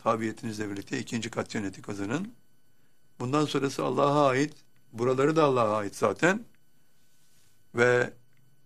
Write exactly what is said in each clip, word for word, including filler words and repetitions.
tabiyetinizle birlikte ikinci kat cenneti kazanın. Bundan sonrası Allah'a ait. Buraları da Allah'a ait zaten. Ve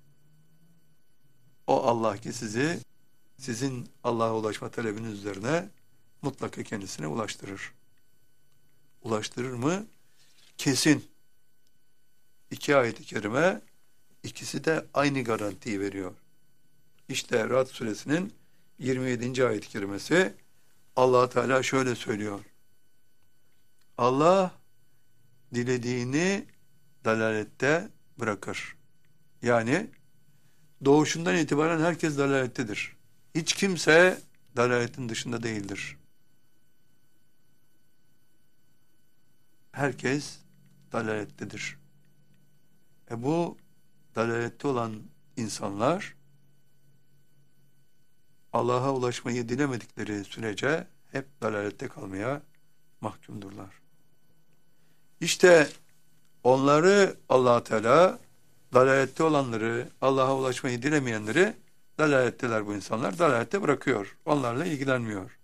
o Allah ki sizi, sizin Allah'a ulaşma talebiniz üzerine mutlaka kendisine ulaştırır. Ulaştırır mı? Kesin. İki ayet-i kerime, ikisi de aynı garantiyi veriyor. İşte Ra'd suresinin yirmi yedinci ayet-i kerimesi, Allah Teala şöyle söylüyor. Allah dilediğini dalalette bırakır. Yani doğuşundan itibaren herkes dalalettedir. Hiç kimse dalaletin dışında değildir. Herkes dalalettedir. E bu dalalette olan insanlar Allah'a ulaşmayı dilemedikleri sürece hep dalalette kalmaya mahkumdurlar. İşte onları Allah Teala, dalalette olanları, Allah'a ulaşmayı dilemeyenleri, dalaletteler bu insanlar, dalalette bırakıyor. Onlarla ilgilenmiyor.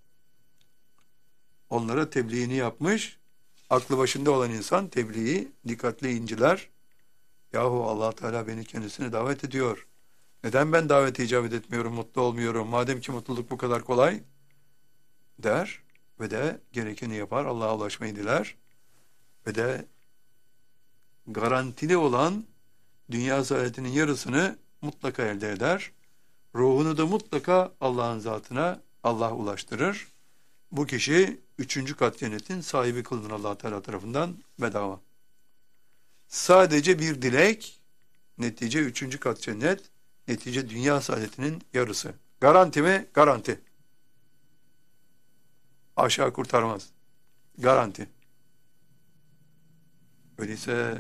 Onlara tebliğini yapmış, aklı başında olan insan tebliği dikkatli inciler. Yahu Allah Teala beni kendisine davet ediyor. Neden ben davete icabet etmiyorum, mutlu olmuyorum? Madem ki mutluluk bu kadar kolay der ve de gerekeni yapar, Allah'a ulaşmayı diler ve de garantili olan dünya saadetinin yarısını mutlaka elde eder. Ruhunu da mutlaka Allah'ın zatına Allah ulaştırır. Bu kişi üçüncü kat cennetin sahibi kılınır Allah Teala tarafından bedava. Sadece bir dilek, netice üçüncü kat cennet, netice dünya saadetinin yarısı. Garanti mi? Garanti. Aşağı kurtarmaz. Garanti. Öyleyse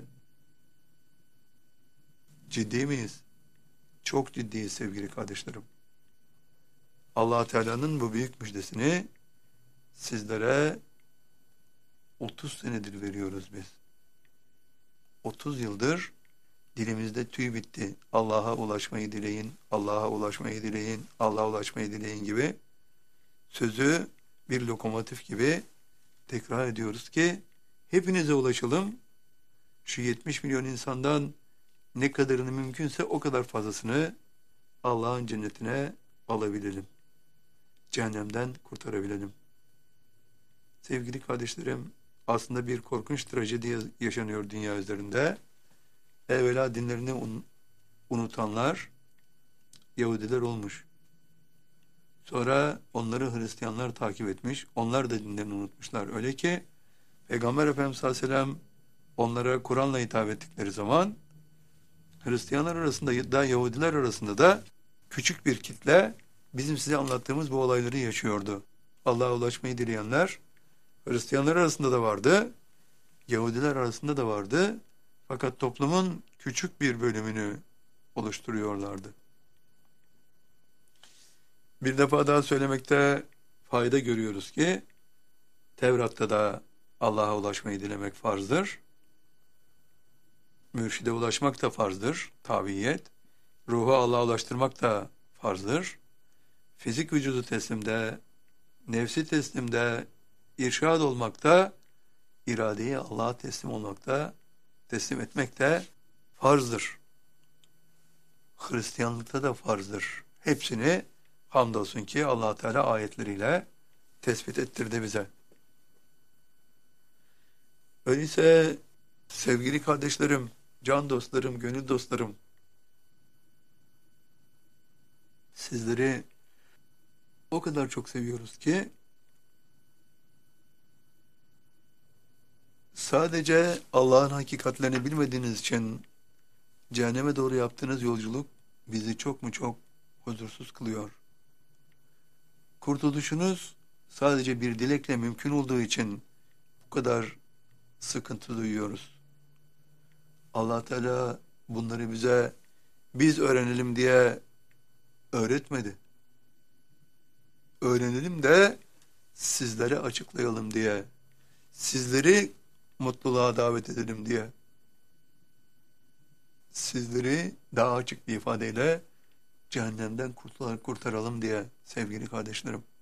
ciddi miyiz? Çok ciddiyiz sevgili kardeşlerim. Allah Teala'nın bu büyük müjdesini sizlere otuz senedir veriyoruz biz. otuz yıldır dilimizde tüy bitti. Allah'a ulaşmayı dileyin, Allah'a ulaşmayı dileyin, Allah'a ulaşmayı dileyin gibi sözü bir lokomotif gibi tekrar ediyoruz ki hepinize ulaşalım. Şu yetmiş milyon insandan ne kadarını mümkünse o kadar fazlasını Allah'ın cennetine alabilelim. Cehennemden kurtarabilelim. Sevgili kardeşlerim, aslında bir korkunç trajedi yaşanıyor dünya üzerinde. Evvela dinlerini un unutanlar Yahudiler olmuş. Sonra onları Hristiyanlar takip etmiş. Onlar da dinlerini unutmuşlar. Öyle ki Peygamber Efendimiz sallallahu aleyhi ve sellem onlara Kur'an'la hitap ettikleri zaman Hristiyanlar arasında da Yahudiler arasında da küçük bir kitle bizim size anlattığımız bu olayları yaşıyordu. Allah'a ulaşmayı dileyenler Hristiyanlar arasında da vardı, Yahudiler arasında da vardı. Fakat toplumun küçük bir bölümünü oluşturuyorlardı. Bir defa daha söylemekte fayda görüyoruz ki Tevrat'ta da Allah'a ulaşmayı dilemek farzdır. Mürşide ulaşmak da farzdır, tabiyet. Ruhu Allah'a ulaştırmak da farzdır. Fizik vücudu teslimde, nefsi teslimde, irşad olmakta, iradeyi Allah'a teslim olmakta, teslim etmek de farzdır. Hristiyanlıkta da farzdır. Hepsini hamdolsun ki Allah Teala ayetleriyle tespit ettirdi bize. Öyleyse sevgili kardeşlerim, can dostlarım, gönül dostlarım, sizleri o kadar çok seviyoruz ki sadece Allah'ın hakikatlerini bilmediğiniz için cehenneme doğru yaptığınız yolculuk bizi çok mu çok huzursuz kılıyor. Kurtuluşunuz sadece bir dilekle mümkün olduğu için bu kadar sıkıntı duyuyoruz. Allah Teala bunları bize biz öğrenelim diye öğretmedi. Öğrenelim de sizlere açıklayalım diye, sizleri mutluluğa davet edelim diye, sizleri daha açık bir ifadeyle cehennemden kurtaralım diye sevgili kardeşlerim.